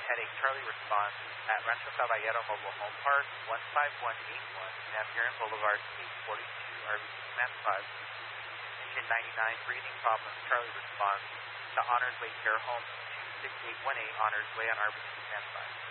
Headache Charlie response at Rancho Caballero Mobile Home Park, 15181, Napier Boulevard, Suite 42, RBC Command 5. Engine 99, breathing problems, Charlie response to Honors Way Care Home, 26818, Honors Way on RBC Command 5.